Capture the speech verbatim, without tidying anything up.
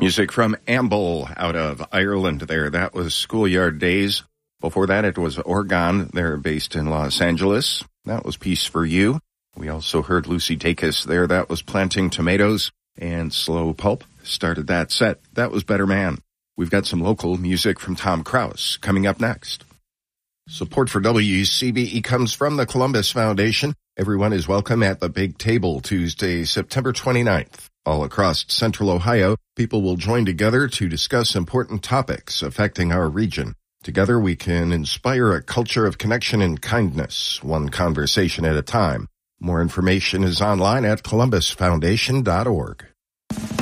Music from Amble out of Ireland there. That was Schoolyard Days. Before that, it was Organ. They're based in Los Angeles. That was Peace for You. We also heard Lucy Dacus there. That was Planting Tomatoes. And Slow Pulp started that set. That was Better Man. We've got some local music from Tom Krause coming up next. Support for W C B E comes from the Columbus Foundation. Everyone is welcome at the Big Table Tuesday, September twenty-ninth. All across Central Ohio, people will join together to discuss important topics affecting our region. Together we can inspire a culture of connection and kindness, one conversation at a time. More information is online at columbus foundation dot org.